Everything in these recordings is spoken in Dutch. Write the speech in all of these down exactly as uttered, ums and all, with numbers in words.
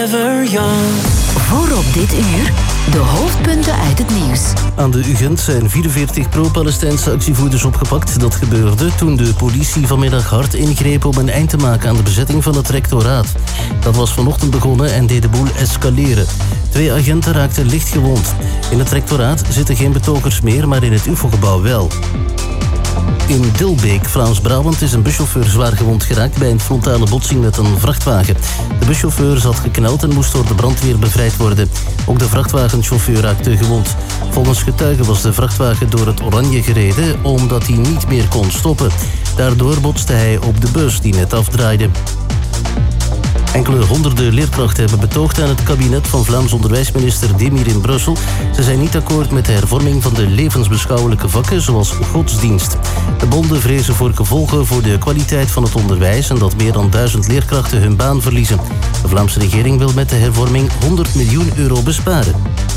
Voorop dit uur, de hoofdpunten uit het nieuws. Aan de U Gent zijn vierenveertig pro-Palestijnse actievoerders opgepakt. Dat gebeurde toen de politie vanmiddag hard ingreep om een eind te maken aan de bezetting van het rectoraat. Dat was vanochtend begonnen en deed de boel escaleren. Twee agenten raakten licht gewond. In het rectoraat zitten geen betogers meer, maar in het U F O-gebouw wel. In Dilbeek, Vlaams-Brabant, is een buschauffeur zwaar gewond geraakt bij een frontale botsing met een vrachtwagen. De buschauffeur zat gekneld en moest door de brandweer bevrijd worden. Ook de vrachtwagenchauffeur raakte gewond. Volgens getuigen was de vrachtwagen door het oranje gereden omdat hij niet meer kon stoppen. Daardoor botste hij op de bus die net afdraaide. Enkele honderden leerkrachten hebben betoogd aan het kabinet van Vlaams onderwijsminister Demir in Brussel. Ze zijn niet akkoord met de hervorming van de levensbeschouwelijke vakken zoals godsdienst. De bonden vrezen voor gevolgen voor de kwaliteit van het onderwijs en dat meer dan duizend leerkrachten hun baan verliezen. De Vlaamse regering wil met de hervorming honderd miljoen euro besparen.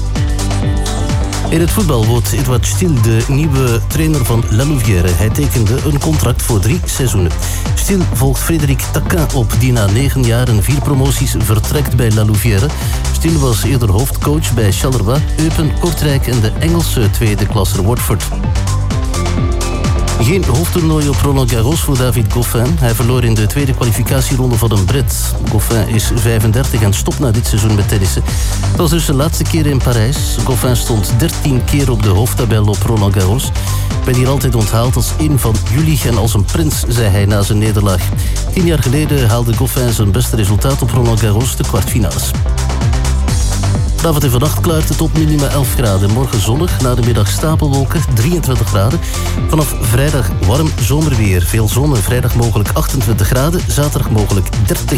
In het voetbal wordt Edouard Stiel de nieuwe trainer van La Louvière. Hij tekende een contract voor drie seizoenen. Stiel volgt Frédéric Taquin op, die na negen jaar en vier promoties vertrekt bij La Louvière. Stiel was eerder hoofdcoach bij Charleroi, Eupen, Kortrijk en de Engelse tweede klasser Watford. Geen hoofdtoernooi op Roland Garros voor David Goffin. Hij verloor in de tweede kwalificatieronde van een Brit. Goffin is vijfendertig en stopt na dit seizoen met tennissen. Het was dus de laatste keer in Parijs. Goffin stond dertien keer op de hoofdtabel op Roland Garros. Ik ben hier altijd onthaald als een van jullie en als een prins, zei hij na zijn nederlaag. Tien jaar geleden haalde Goffin zijn beste resultaat op Roland Garros, de kwartfinales. Vanavond en vannacht klaart het op minima elf graden. Morgen zonnig, na de middag stapelwolken, drieëntwintig graden. Vanaf vrijdag warm zomerweer. Veel zon en vrijdag mogelijk achtentwintig graden. Zaterdag mogelijk dertig